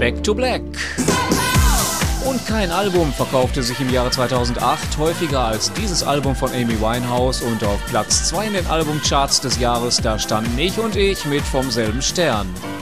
Back to Black. Und kein Album verkaufte sich im Jahre 2008 häufiger als dieses Album von Amy Winehouse, und auf Platz 2 in den Albumcharts des Jahres, da standen Ich und Ich mit Vom selben Stern.